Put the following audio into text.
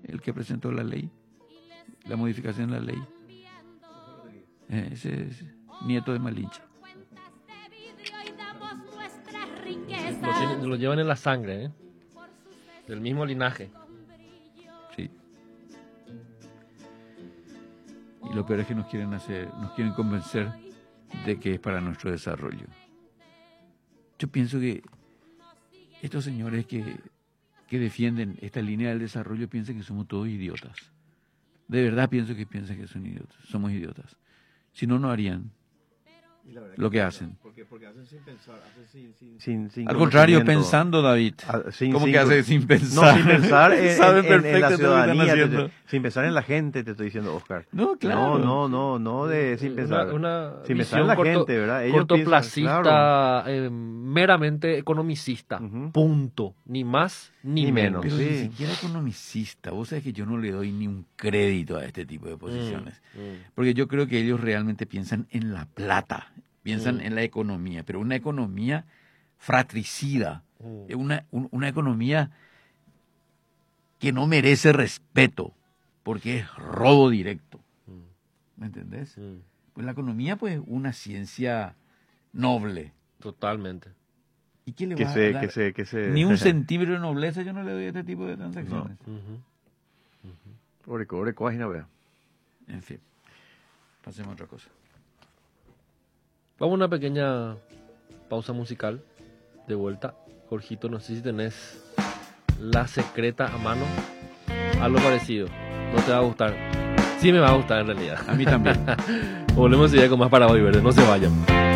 el que presentó la ley, la modificación de la ley. Ese es nieto de Malinche. Lo llevan en la sangre, ¿eh? Del mismo linaje. Sí. Y lo peor es que nos quieren convencer de que es para nuestro desarrollo. Yo pienso que estos señores que defienden esta línea del desarrollo piensan que somos todos idiotas. De verdad piensan que son idiotas. Somos idiotas. Si no, no harían lo que hacen. Porque hacen sin pensar, hacen sin Al contrario, conocimiento. pensando, David. ¿Cómo que hace sin pensar? No, sin pensar Saben en la perfecto lo que están ciudadanía, haciendo. sin pensar en la gente, te estoy diciendo, Oscar. No, claro. No, sin pensar. Una sin pensar en la gente, ¿verdad? Ellos cortoplacista, piensan, claro. Meramente economicista. Punto. Ni más ni menos. Pero Sí. ni siquiera economicista. Vos sabés que yo no le doy ni un crédito a este tipo de posiciones. Porque yo creo que ellos realmente piensan en la plata, piensan en la economía, pero una economía fratricida, una economía que no merece respeto, porque es robo directo. ¿Me entendés? Pues la economía, pues, una ciencia noble. Totalmente. ¿Y qué le Que va a se, dar? que se... Ni un centímetro de nobleza yo no le doy a este tipo de transacciones. Pobre página, vea. En fin, pasemos a otra cosa. Vamos a una pequeña pausa musical. De vuelta. Jorgito, no sé si tenés La Secreta a mano. Algo parecido. No te va a gustar. Sí me va a gustar en realidad. A mí también. Volvemos a seguir con más para hoy, ¿verdad? No se vayan.